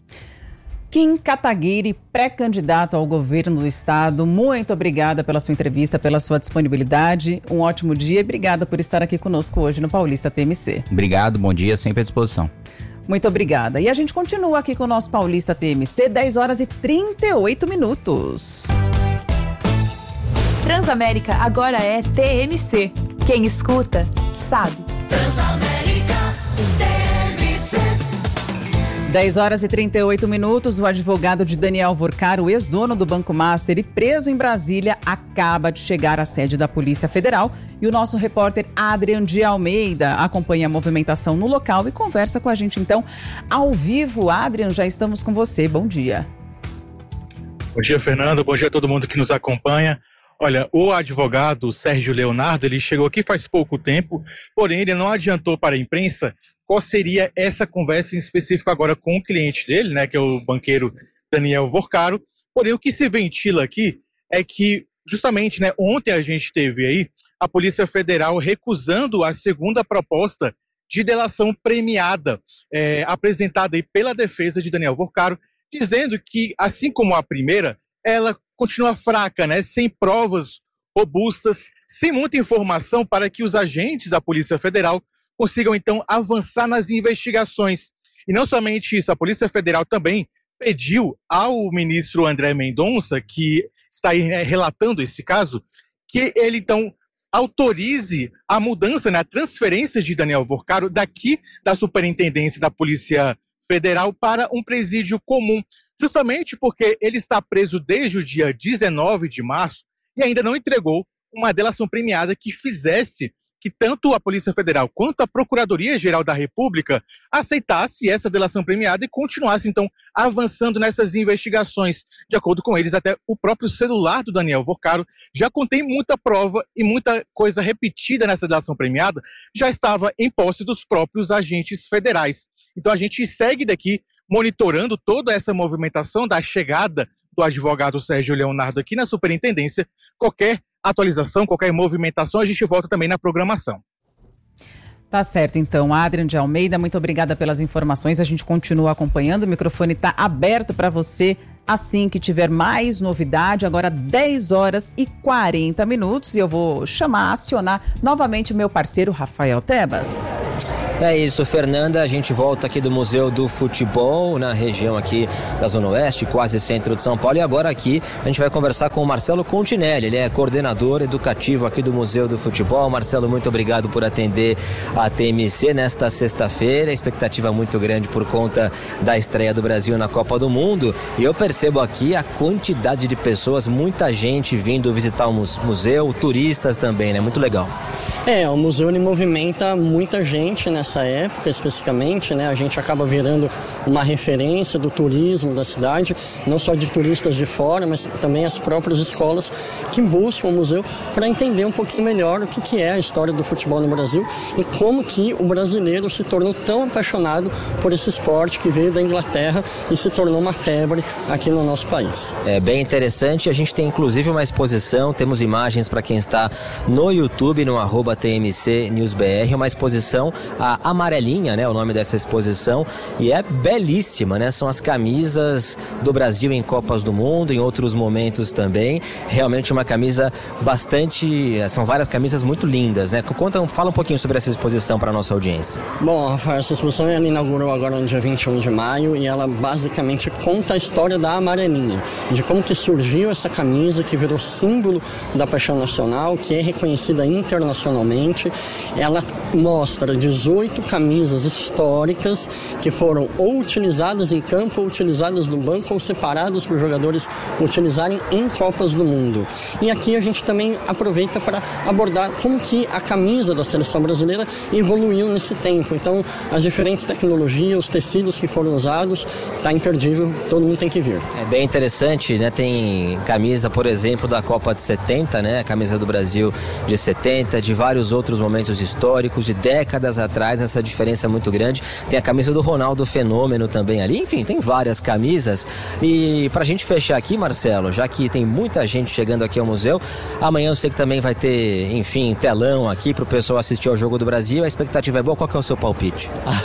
Kim Kataguiri, pré-candidato ao governo do estado, muito obrigada pela sua entrevista, pela sua disponibilidade. Um ótimo dia e obrigada por estar aqui conosco hoje no Paulista T M C. Obrigado, bom dia, sempre à disposição. Muito obrigada. E a gente continua aqui com o nosso Paulista T M C, dez horas e trinta e oito minutos. Transamérica agora é T M C. Quem escuta, sabe. Transamérica T M C. dez horas e trinta e oito minutos, o advogado de Daniel Vorcaro, ex-dono do Banco Master e preso em Brasília, acaba de chegar à sede da Polícia Federal. E o nosso repórter Adrian de Almeida acompanha a movimentação no local e conversa com a gente então ao vivo. Adrian, já estamos com você. Bom dia. Bom dia, Fernando. Bom dia a todo mundo que nos acompanha. Olha, o advogado Sérgio Leonardo, ele chegou aqui faz pouco tempo, porém ele não adiantou para a imprensa qual seria essa conversa em específico agora com o cliente dele, né, que é o banqueiro Daniel Vorcaro. Porém, o que se ventila aqui é que, justamente, né, ontem a gente teve aí a Polícia Federal recusando a segunda proposta de delação premiada é, apresentada aí pela defesa de Daniel Vorcaro, dizendo que, assim como a primeira, ela continua fraca, né, sem provas robustas, sem muita informação para que os agentes da Polícia Federal consigam, então, avançar nas investigações. E não somente isso, a Polícia Federal também pediu ao ministro André Mendonça, que está aí, né, relatando esse caso, que ele, então, autorize a mudança, né, a transferência de Daniel Vorcaro daqui da Superintendência da Polícia Federal para um presídio comum, justamente porque ele está preso desde o dia dezenove de março e ainda não entregou uma delação premiada que fizesse que tanto a Polícia Federal quanto a Procuradoria-Geral da República aceitasse essa delação premiada e continuasse, então, avançando nessas investigações. De acordo com eles, até o próprio celular do Daniel Vorcaro já contém muita prova e muita coisa repetida nessa delação premiada, já estava em posse dos próprios agentes federais. Então a gente segue daqui monitorando toda essa movimentação da chegada do advogado Sérgio Leonardo aqui na superintendência. Qualquer atualização, qualquer movimentação, a gente volta também na programação. Tá certo, então. Adrian de Almeida, muito obrigada pelas informações. A gente continua acompanhando. O microfone está aberto para você assim que tiver mais novidade. Agora dez horas e quarenta minutos e eu vou chamar, acionar novamente o meu parceiro Rafael Tebas. É isso, Fernanda, a gente volta aqui do Museu do Futebol, na região aqui da Zona Oeste, quase centro de São Paulo, e agora aqui a gente vai conversar com o Marcelo Continelli, ele é coordenador educativo aqui do Museu do Futebol. Marcelo, muito obrigado por atender a T M C nesta sexta-feira, expectativa muito grande por conta da estreia do Brasil na Copa do Mundo, e eu percebo aqui a quantidade de pessoas, muita gente vindo visitar o museu, turistas também, né? Muito legal. É, o museu ele movimenta muita gente nessa época especificamente, né? A gente acaba virando uma referência do turismo da cidade, não só de turistas de fora, mas também as próprias escolas que buscam o museu para entender um pouquinho melhor o que, que é a história do futebol no Brasil e como que o brasileiro se tornou tão apaixonado por esse esporte que veio da Inglaterra e se tornou uma febre aqui no nosso país. É bem interessante, a gente tem inclusive uma exposição, temos imagens para quem está no YouTube, no arroba T M C News B R, uma exposição, a Amarelinha, né, o nome dessa exposição, e é belíssima, né, são as camisas do Brasil em Copas do Mundo, em outros momentos também, realmente uma camisa bastante, são várias camisas muito lindas, né, conta, fala um pouquinho sobre essa exposição para a nossa audiência. Bom, Rafael, essa exposição ela inaugurou agora no dia vinte e um de maio e ela basicamente conta a história da Amarelinha, de como que surgiu essa camisa que virou símbolo da paixão nacional, que é reconhecida internacionalmente. Ela mostra dezoito camisas históricas que foram ou utilizadas em campo, ou utilizadas no banco, ou separadas para os jogadores utilizarem em Copas do Mundo. E aqui a gente também aproveita para abordar como que a camisa da seleção brasileira evoluiu nesse tempo. Então, as diferentes tecnologias, os tecidos que foram usados, tá imperdível, todo mundo tem que vir. É bem interessante, né? Tem camisa, por exemplo, da Copa de setenta, né? A camisa do Brasil de setenta, de vários outros momentos históricos, de décadas atrás, essa diferença é muito grande. Tem a camisa do Ronaldo Fenômeno também ali, enfim, tem várias camisas. E pra gente fechar aqui, Marcelo, já que tem muita gente chegando aqui ao museu, amanhã eu sei que também vai ter, enfim, telão aqui pro pessoal assistir ao Jogo do Brasil. A expectativa é boa, qual que é o seu palpite?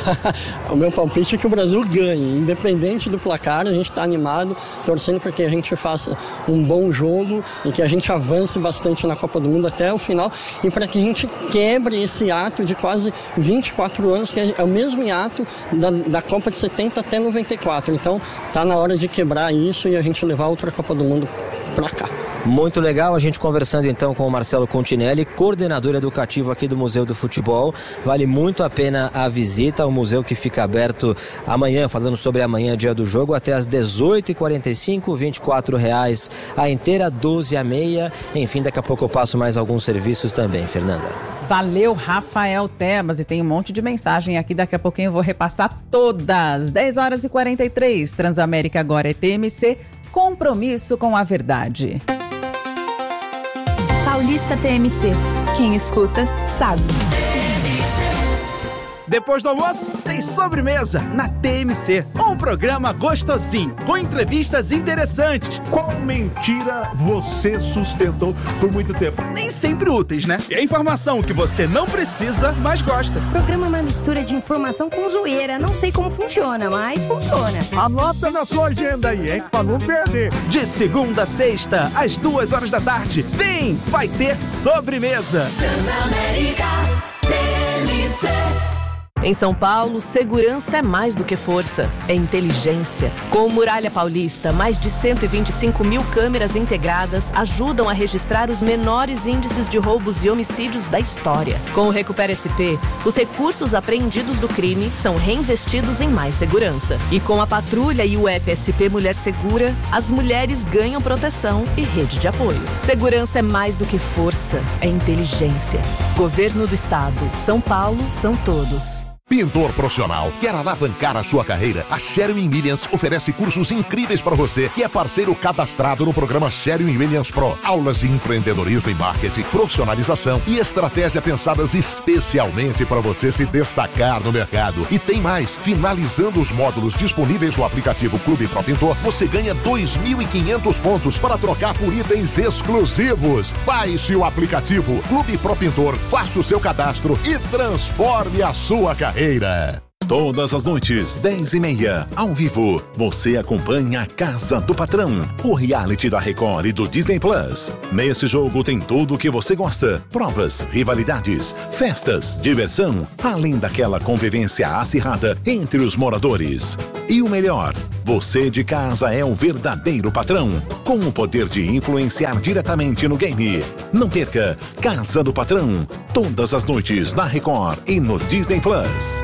O meu palpite é que o Brasil ganhe, independente do placar, a gente tá animado, torcendo para que a gente faça um bom jogo e que a gente avance bastante na Copa do Mundo até o final e para que a gente quebre esse ato de quase vinte quatro anos, que é o mesmo hiato da, da Copa de setenta até noventa e quatro. Então, tá na hora de quebrar isso e a gente levar outra Copa do Mundo para cá. Muito legal, a gente conversando então com o Marcelo Continelli, coordenador educativo aqui do Museu do Futebol. Vale muito a pena a visita ao museu, que fica aberto amanhã, falando sobre amanhã, dia do jogo, até às dezoito e quarenta e cinco, vinte e quatro reais a inteira, doze a meia. Enfim, daqui a pouco eu passo mais alguns serviços também, Fernanda. Valeu, Rafael Tebas, e tem um monte de mensagem aqui, daqui a pouquinho eu vou repassar todas. dez horas e quarenta e três, Transamérica agora é T M C, compromisso com a verdade. Paulista T M C. Quem escuta, sabe. Depois do almoço, tem sobremesa na T M C. Um programa gostosinho, com entrevistas interessantes. Qual mentira você sustentou por muito tempo? Nem sempre úteis, né? E a informação que você não precisa, mas gosta. O programa é uma mistura de informação com zoeira. Não sei como funciona, mas funciona. Anota na sua agenda aí, hein? Pra não perder. De segunda a sexta, às duas horas da tarde. Vem, vai ter sobremesa. Transamérica T M C. Em São Paulo, segurança é mais do que força, é inteligência. Com o Muralha Paulista, mais de cento e vinte e cinco mil câmeras integradas ajudam a registrar os menores índices de roubos e homicídios da história. Com o Recupera S P, os recursos apreendidos do crime são reinvestidos em mais segurança. E com a patrulha e o app S P Mulher Segura, as mulheres ganham proteção e rede de apoio. Segurança é mais do que força, é inteligência. Governo do Estado. São Paulo são todos. Pintor profissional, quer alavancar a sua carreira? A Sherwin Williams oferece cursos incríveis para você, que é parceiro cadastrado no programa Sherwin Williams Pro. Aulas de empreendedorismo e marketing, profissionalização e estratégia pensadas especialmente para você se destacar no mercado. E tem mais, finalizando os módulos disponíveis no aplicativo Clube Pro Pintor, você ganha dois mil e quinhentos pontos para trocar por itens exclusivos. Baixe o aplicativo Clube Pro Pintor, faça o seu cadastro e transforme a sua carreira. Todas as noites, dez e meia, ao vivo, você acompanha a Casa do Patrão, o reality da Record e do Disney Plus. Nesse jogo tem tudo o que você gosta: provas, rivalidades, festas, diversão, além daquela convivência acirrada entre os moradores. E o melhor, você de casa é o verdadeiro patrão, com o poder de influenciar diretamente no game. Não perca Casa do Patrão, todas as noites na Record e no Disney Plus.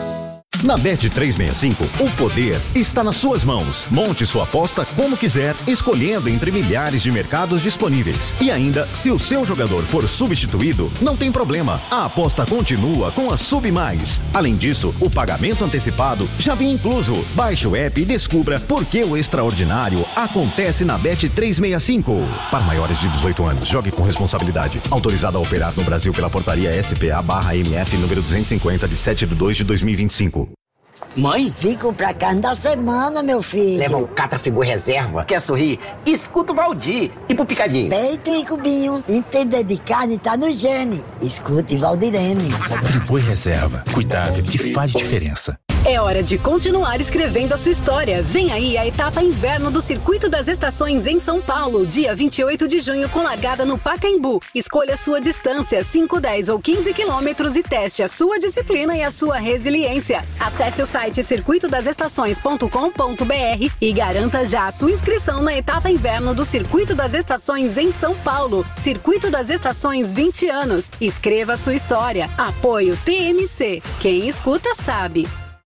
Na Bet trezentos e sessenta e cinco, o poder está nas suas mãos. Monte sua aposta como quiser, escolhendo entre milhares de mercados disponíveis. E ainda, se o seu jogador for substituído, não tem problema. A aposta continua com a Sub Mais. Além disso, o pagamento antecipado já vem incluso. Baixe o app e descubra por que o extraordinário acontece na Bet trezentos e sessenta e cinco. Para maiores de dezoito anos, jogue com responsabilidade. Autorizado a operar no Brasil pela portaria S P A barra M F número duzentos e cinquenta de sete de dois de dois mil e vinte e cinco. Mãe? Fico pra carne da semana, meu filho. Leva um Catrafibor reserva. Quer sorrir? Escuta o Valdir. E pro Picadinho? Peito e cubinho. Entender de carne tá no gene. Escute Valdirene. Friboi reserva. Cuidado que faz diferença. É hora de continuar escrevendo a sua história. Vem aí a etapa inverno do Circuito das Estações em São Paulo, dia vinte e oito de junho, com largada no Pacaembu. Escolha a sua distância, cinco, dez ou quinze quilômetros, e teste a sua disciplina e a sua resiliência. Acesse o site circuito das estações ponto com ponto b r e garanta já a sua inscrição na etapa inverno do Circuito das Estações em São Paulo. Circuito das Estações, vinte anos. Escreva a sua história. Apoio T M C. Quem escuta sabe.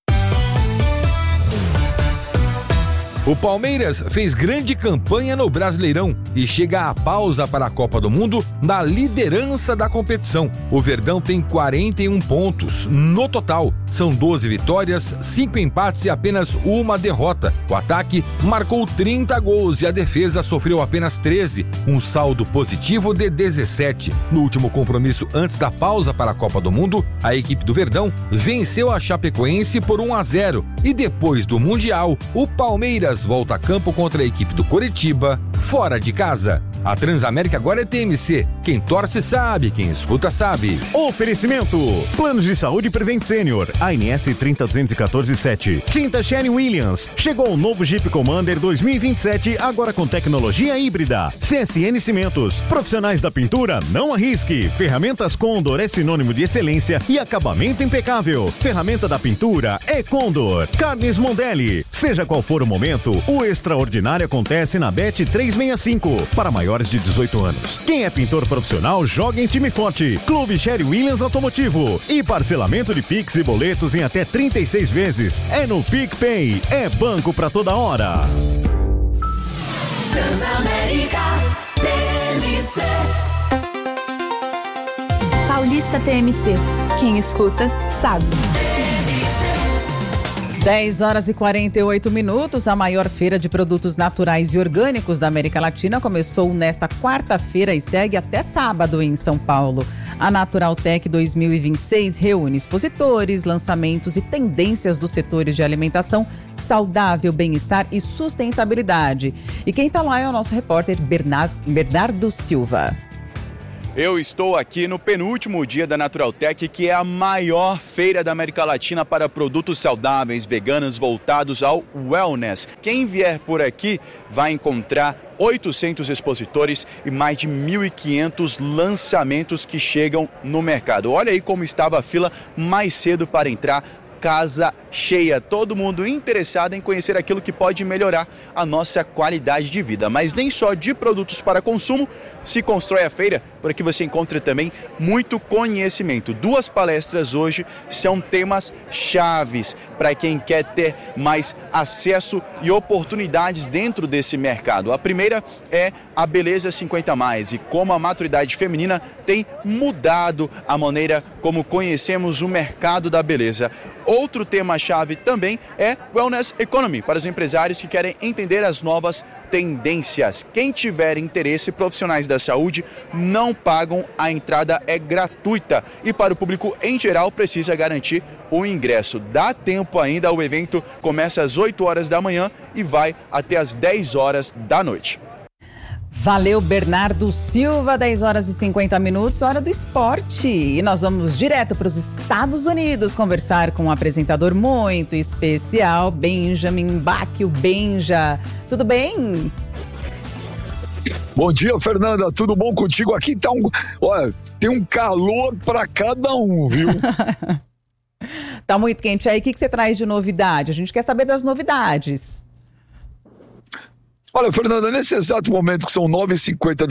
O Palmeiras fez grande campanha no Brasileirão e chega à pausa para a Copa do Mundo na liderança da competição. O Verdão tem quarenta e um pontos no total. São doze vitórias, cinco empates e apenas uma derrota. O ataque marcou trinta gols e a defesa sofreu apenas treze, um saldo positivo de dezessete. No último compromisso antes da pausa para a Copa do Mundo, a equipe do Verdão venceu a Chapecoense por um a zero e depois do Mundial, o Palmeiras volta a campo contra a equipe do Coritiba, fora de casa. A Transamérica agora é T M C. Quem torce sabe, quem escuta sabe. Oferecimento: Planos de Saúde Prevent Senior, A N S trinta duzentos e quatorze sete. Tinta Sherwin-Williams. Chegou o novo Jeep Commander dois mil e vinte e sete, agora com tecnologia híbrida. C S N Cimentos. Profissionais da pintura, não arrisque. Ferramentas Condor é sinônimo de excelência e acabamento impecável. Ferramenta da pintura é Condor. Carnes Mondelli. Seja qual for o momento, o extraordinário acontece na Bet trezentos e sessenta e cinco. Para maiores de dezoito anos. Quem é pintor profissional, joga em time forte. Clube Sherwin-Williams Automotivo. E parcelamento de Pix e boletos em até trinta e seis vezes. É no PicPay. É banco pra toda hora. Transamérica T M C. Paulista T M C. Quem escuta, sabe. dez horas e quarenta e oito minutos, a maior feira de produtos naturais e orgânicos da América Latina começou nesta quarta-feira e segue até sábado em São Paulo. A Naturaltech dois mil e vinte e seis reúne expositores, lançamentos e tendências dos setores de alimentação saudável, bem-estar e sustentabilidade. E quem está lá é o nosso repórter Bernardo, Bernardo Silva. Eu estou aqui no penúltimo dia da Naturaltech, que é a maior feira da América Latina para produtos saudáveis, veganos, voltados ao wellness. Quem vier por aqui vai encontrar oitocentos expositores e mais de mil e quinhentos lançamentos que chegam no mercado. Olha aí como estava a fila mais cedo para entrar. Casa cheia, todo mundo interessado em conhecer aquilo que pode melhorar a nossa qualidade de vida. Mas nem só de produtos para consumo se constrói a feira, por aqui você encontra também muito conhecimento. Duas palestras hoje são temas chaves para quem quer ter mais acesso e oportunidades dentro desse mercado. A primeira é a Beleza cinquenta mais e como a maturidade feminina tem mudado a maneira como conhecemos o mercado da beleza. Outro tema-chave também é Wellness Economy, para os empresários que querem entender as novas tendências. Quem tiver interesse, profissionais da saúde não pagam, a entrada é gratuita e para o público em geral precisa garantir o ingresso. Dá tempo ainda, o evento começa às oito horas da manhã e vai até às dez horas da noite. Valeu, Bernardo Silva, dez horas e cinquenta minutos, hora do esporte. E nós vamos direto para os Estados Unidos conversar com um apresentador muito especial, Benjamin Bach, o Benja. Tudo bem? Bom dia, Fernanda, tudo bom contigo? Aqui tá um, olha, tem um calor para cada um, viu? Tá muito quente aí, o que, que você traz de novidade? A gente quer saber das novidades. Olha, Fernanda, nesse exato momento que são nove e cinquenta